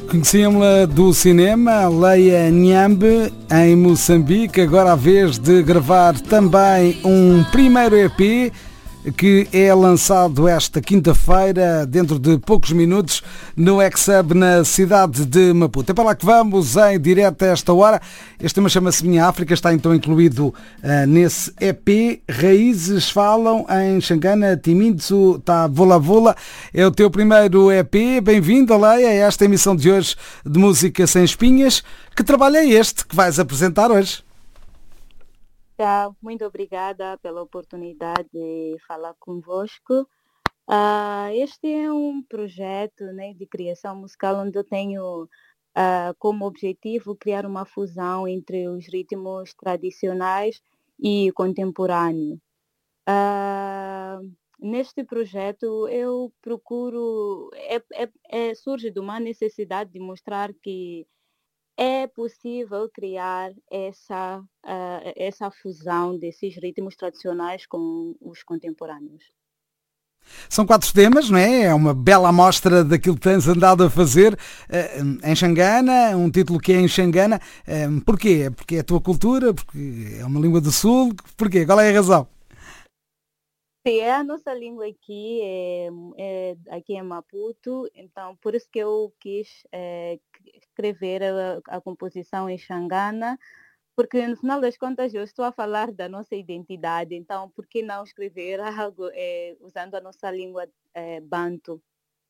Conhecíamos-la do cinema, Leia Nyambe, em Moçambique, agora a vez de gravar também um primeiro EP que é lançado esta quinta-feira, dentro de poucos minutos, no X-Hub na cidade de Maputo. É para lá que vamos, em direto a esta hora. Este tema chama-se Minha África, está então incluído nesse EP. Raízes falam em Xangana, Timintsu, tá Vola Vola. É o teu primeiro EP. Bem-vindo, Leia, a esta emissão de hoje de Música Sem Espinhas. Que trabalho é este que vais apresentar hoje? Muito obrigada pela oportunidade de falar convosco. Este é um projeto, né, de criação musical onde eu tenho como objetivo criar uma fusão entre os ritmos tradicionais e contemporâneo. Ah, Neste projeto eu procuro, surge de uma necessidade de mostrar que é possível criar essa fusão desses ritmos tradicionais com os contemporâneos. São 4 temas, não é? É uma bela amostra daquilo que tens andado a fazer em Xangana, um título que é em Xangana. Porquê? Porque é a tua cultura, porque é uma língua do Sul, porquê? Qual é a razão? Sim, é a nossa língua aqui, aqui em Maputo, então por isso que eu quis escrever a composição em Xangana, porque no final das contas eu estou a falar da nossa identidade, então por que não escrever algo usando a nossa língua banto?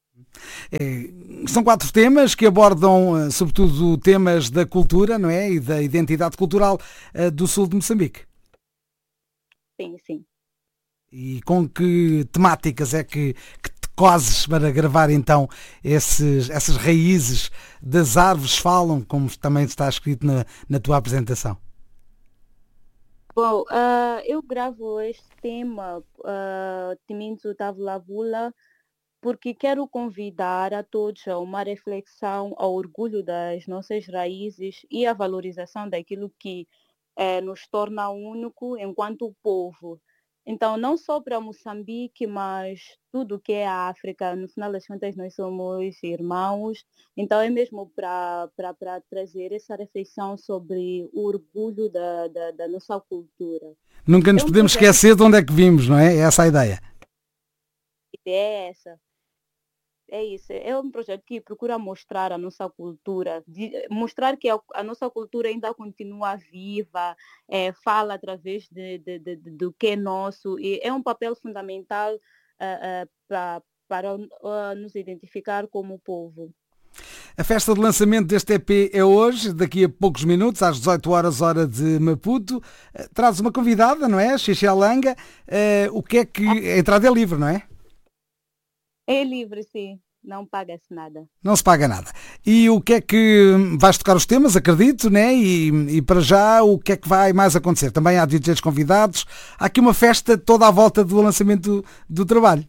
São 4 temas que abordam, sobretudo, temas da cultura, não é? E da identidade cultural do Sul de Moçambique. Sim, sim. E com que temáticas é que te cozes para gravar então essas raízes das árvores falam, como também está escrito na tua apresentação? Bom, eu gravo este tema, Timinto Tavula, porque quero convidar a todos a uma reflexão ao orgulho das nossas raízes e a valorização daquilo que nos torna único enquanto povo. Então, não só para Moçambique, mas tudo que é a África, no final das contas nós somos irmãos, então é mesmo para trazer essa reflexão sobre o orgulho da nossa cultura. Nunca nos É um podemos projeto esquecer de onde é que vimos, não é? É essa a ideia. que é essa. É isso, é um projeto que procura mostrar a nossa cultura, mostrar que a nossa cultura ainda continua viva, fala através do que é nosso, e é um papel fundamental para nos identificar como povo. A festa de lançamento deste EP é hoje, daqui a poucos minutos, às 18 horas, hora de Maputo. Traz uma convidada, não é? Xixelanga. O que é que... A entrada é livre, não é? É livre, sim, não paga-se nada. Não se paga nada. E o que é que vais tocar os temas, acredito, né? E para já, o que é que vai mais acontecer? Também há DJs convidados. Há aqui uma festa toda à volta do lançamento do trabalho.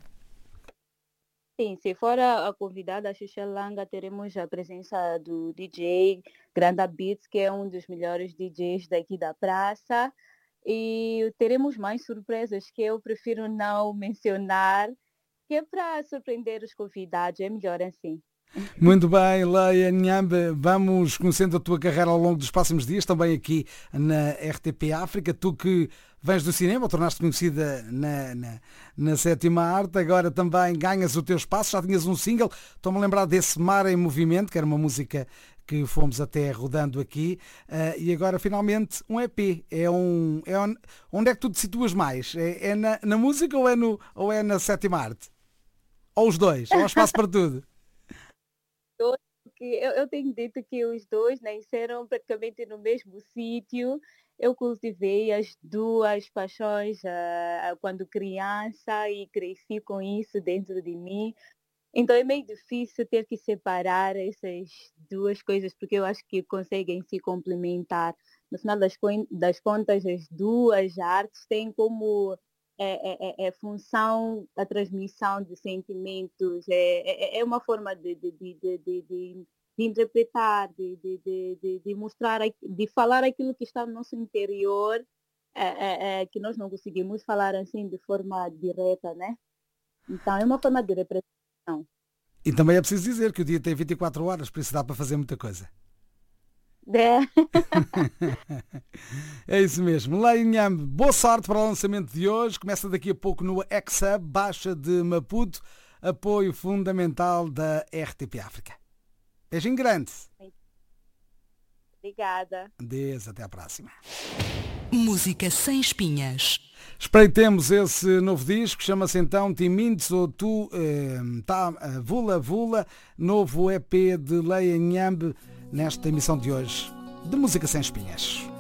Sim, se for a convidada, a Xixelanga, teremos a presença do DJ Granda Beats, que é um dos melhores DJs daqui da praça. E teremos mais surpresas que eu prefiro não mencionar, que é para surpreender os convidados, é melhor assim. Muito bem, Leia Nhamba, vamos conhecendo a tua carreira ao longo dos próximos dias, também aqui na RTP África. Tu que vens do cinema, tornaste conhecida na sétima arte, agora também ganhas o teu espaço, já tinhas um single, estou-me a lembrar desse Mar em Movimento, que era uma música que fomos até rodando aqui, e agora finalmente um EP. Onde é que tu te situas mais? É na música ou é na sétima arte? Ou os dois? Ou há espaço para tudo? Que eu tenho dito que os dois nasceram praticamente no mesmo sítio. Eu cultivei as duas paixões quando criança e cresci com isso dentro de mim. Então é meio difícil ter que separar essas duas coisas, porque eu acho que conseguem se complementar. No final das contas, as duas artes têm como função a transmissão de sentimentos, é uma forma de interpretar, de mostrar, de falar aquilo que está no nosso interior, que nós não conseguimos falar assim de forma direta, né? Então é uma forma de representação. E também é preciso dizer que o dia tem 24 horas, por isso dá para fazer muita coisa. É. É isso mesmo. Leia Nhambe, boa sorte para o lançamento de hoje. Começa daqui a pouco no X-Hub, Baixa de Maputo, apoio fundamental da RTP África. Beijinho grande. Obrigada. Deus, até à próxima. Música sem espinhas. Espreitemos esse novo disco, chama-se então Timintes ou Tu Vula Vula, novo EP de Leia Nhambe, nesta emissão de hoje de Música Sem Espinhas.